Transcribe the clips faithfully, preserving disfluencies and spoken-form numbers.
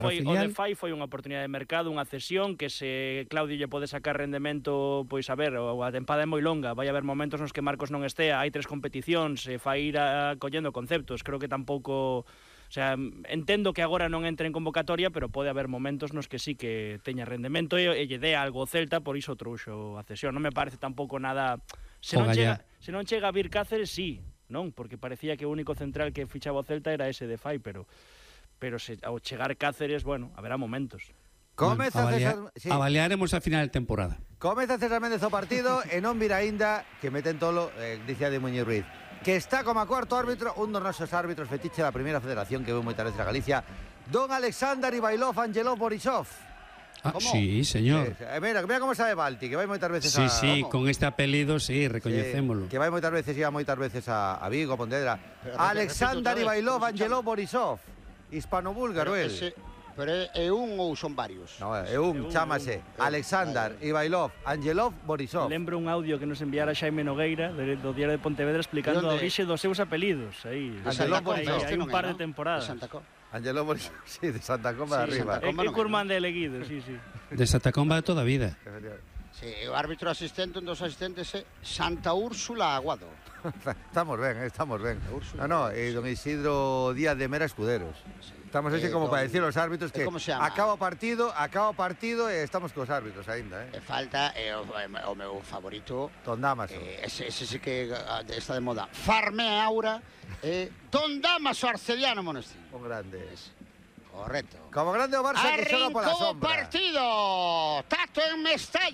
Foi, o de Fai foi unha oportunidade de mercado, unha cesión que se Claudio lle pode sacar rendemento, pois a ver, a tempada é moi longa, vai haber momentos nos que Marcos non estea, hai tres competicións, e fai ir a, collendo conceptos, creo que tampouco, o sea, entendo que agora non entre en convocatoria, pero pode haber momentos nos que sí que teña rendemento e, e lle dé algo o Celta, por iso trouxo a cesión, non me parece tampouco nada, se non chega, se non chega a vir Cáceres, sí, non, porque parecía que o único central que fichaba o Celta era ese de Fai, pero pero se, ao chegar Cáceres, bueno, haberá momentos. Comeza bueno, avalia, César, sí. Avaliaremos a final de temporada. Comeza César Méndez o partido e non vira aínda que meten tolo, eh, dice de Muñiz Ruiz, que está como a cuarto árbitro, un dos nosos árbitros fetiche da primeira federación que veu moitas veces a Galicia, don Alexander Ivailov Angelov Borisov. Ah, sí, señor. Sí, mira, mira como sabe Balti, que vai moitas veces sí, a... Sí, sí, ¿cómo? con este apelido, sí, recoñecémolo. Sí, que vai moitas veces, iba moitas veces a, a Vigo, a Pontevedra. Alexander Ivailov Angelov Borisov. Hispano-búlgaro, el. Ese, pero é un ou son varios? No, é un, chámase Alexander Ivailov Angelov Borisov. Lembro un audio que nos enviara Xaime Nogueira do Diario de Pontevedra explicando a orixe dos seus apelidos. Aí, Angelov Borisov. Hai un par de temporadas. Angelov Borisov, sí, de Santa Comba de arriba. É que curman de elegido, sí, sí. De Santa Comba de toda a vida. Sí, o árbitro asistente, un dos asistentes é Santa Úrsula Aguado. Estamos ben, estamos ben. No, no, e don Isidro Díaz de Mera Escuderos. Estamos así eh, como don, para decir aos árbitros que acaba o partido, acaba o partido e estamos cos árbitros aínda, eh. E falta eh, o, o meu favorito, Don Damaso. Eh, ese, ese sí que está de moda. Farmea Aura, eh, Don Damaso Arcediano Monestín. Un grande. Es. Correcto. Como grande o Barça que xoga pola sombra. Partido, Tato en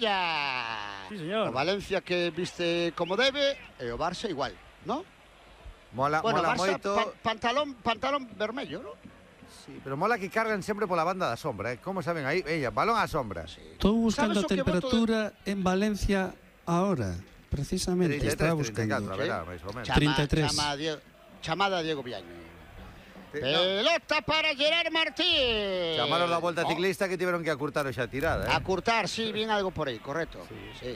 Mestalla. Sí, señor. O Valencia que viste como debe e o Barça igual, ¿no? Mola, bueno, mola Barça, moito. Pa pantalón, pantalón vermello, ¿no? Sí, pero mola que cargan sempre pola banda da sombra, eh? Como saben aí? Ella, balón á sombra. Sí. Estou buscando a temperatura de... en Valencia ahora, precisamente. treinta e tres, estaba buscando. treinta e catro, a ver, máis ou menos. Chama, treinta e tres. Chama Diego, chamada Diego Villaño. Pelota para Gerard Martín. Chamaron la Volta Ciclista que tiveron que acurtar esa tirada, eh? Acurtar, sí, bien algo por aí, correcto. Sí, sí.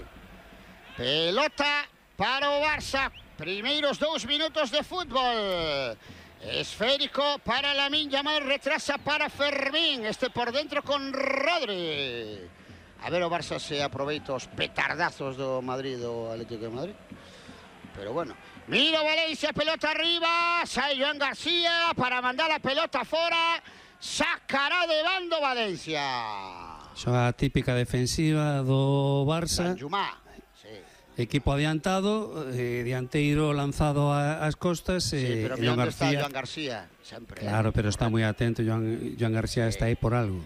Pelota para o Barça. Primeiros dous minutos de fútbol. Esférico para Lamine Yamal, retrasa para Fermín. Este por dentro con Rodri. A ver o Barça se aproveita os petardazos do Madrid, do Atlético de Madrid. Pero bueno. Mira Valencia, pelota arriba, sai Joan García para mandar a pelota fora, sacará de bando Valencia. Xoga típica defensiva do Barça. Danjumá, sí. Equipo adiantado, eh, dianteiro lanzado a, ás costas. Sí, eh, pero Joan onde García, está Joan García, sempre. Claro, pero está moi atento, Joan, Joan García sí. Está aí por algo.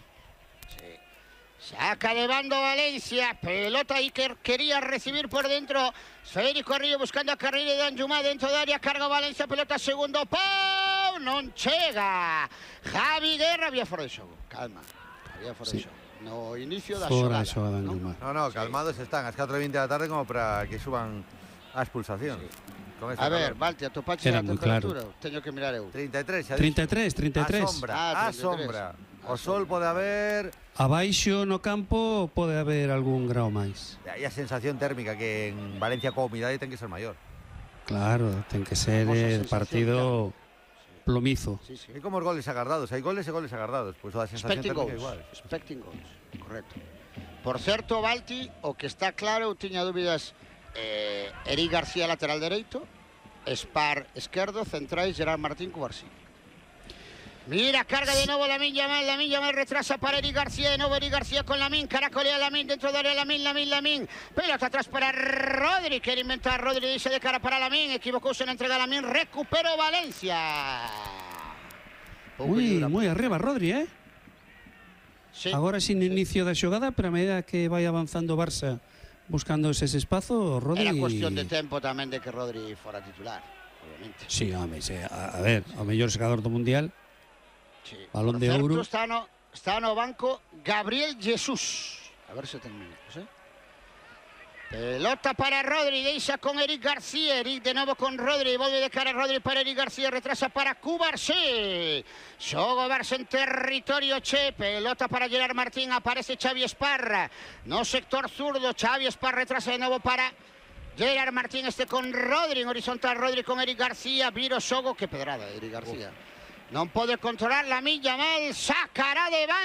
Saca de bando Valencia, pelota Iker quería recibir por dentro, Federico Río buscando a carreira de Danjumá dentro de área, carga Valencia, pelota segundo pau, non chega, Javi Guerra, había fora de xogo, calma, había fora sí. de xogo, no inicio da fora xogada, xoga, ¿no? No, no, calmados sí. Están, ás catro e vinte da tarde como para que suban a expulsación. Sí. A ver, Valti, a topache a temperatura, claro. Teño que mirar eu. treinta e tres, xa treinta e tres, treinta e tres. A sombra, ah, a sombra. O sol pode haber... Abaixo no campo pode haber algún grau máis. E a sensación térmica que en Valencia coa humidade ten que ser maior. Claro, ten que ser el partido sí. plomizo. Sí, sí. É como os goles agardados, hai goles e goles agardados. Pois pues a sensación Expecting térmica goals. igual. Expecting goals, correcto. Por certo, Valti, o que está claro, eu tiña dúbidas, eh, Eric García lateral dereito, Spar esquerdo, centrais Gerard Martín Cubarsí. Mira, carga de nuevo Lamine Yamal, Lamine Yamal retrasa para Eric García, de nuevo Eric García con Lamine, caracolea Lamine dentro de área, Lamine, Lamine, Lamine, pelota atrás para Rodri, quiere inventar Rodri, dice de cara para Lamine, equivocouse en entrega a Lamine, recupero Valencia. Muy, muy arriba Rodri, eh? Sí. Agora sin sí. inicio da xogada, pero a medida que vai avanzando Barça buscando ese espazo, Rodri... Era cuestión de tempo tamén de que Rodri fora titular, obviamente. Sí, home, a, a ver, o mellor xogador do Mundial. Sí. Balón Por de certo, ouro. Está no, está no banco Gabriel Jesús. A ver se ten minutos, eh? Pelota para Rodri, deixa con Eric García, Eric de novo con Rodri, volve de cara a Rodri para Eric García, retrasa para Cubarsí, xogo Barça en territorio che, pelota para Gerard Martín, aparece Xavi Esparra, no sector zurdo, Xavi Esparra retrasa de novo para Gerard Martín, este con Rodri, en horizontal Rodri con Eric García, viro xogo, que pedrada Eric García. Non pode controlar Lamine Yamal, sacará de banda.